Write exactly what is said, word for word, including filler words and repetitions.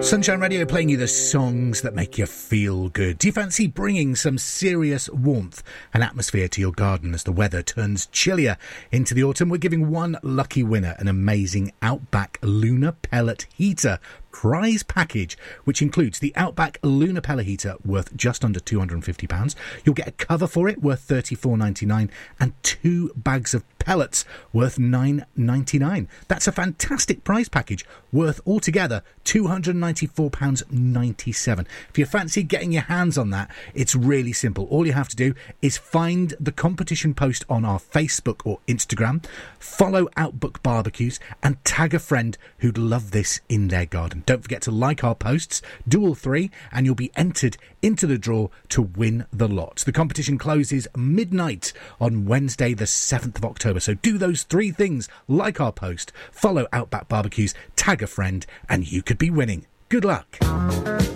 Sunshine Radio playing you the songs that make you feel good. Do you fancy bringing some serious warmth and atmosphere to your garden as the weather turns chillier into the autumn? We're giving one lucky winner an amazing Outback Lunar Pellet Heater prize package, which includes the Outback Lunar Pellet Heater worth just under two hundred fifty pounds. You'll get a cover for it worth thirty-four ninety-nine and two bags of pellets worth nine ninety-nine. That's a fantastic prize package worth altogether two hundred ninety-four pounds ninety-seven. If you fancy getting your hands on that, it's really simple. All you have to do is find the competition post on our Facebook or Instagram, follow Outback Barbecues and tag a friend who'd love this in their garden. Don't forget to like our posts, do all three, and you'll be entered into the draw to win the lot. The competition closes midnight on Wednesday the seventh of October, so do those three things: like our post, follow Outback Barbecues, tag a friend, and you could be winning. Good luck.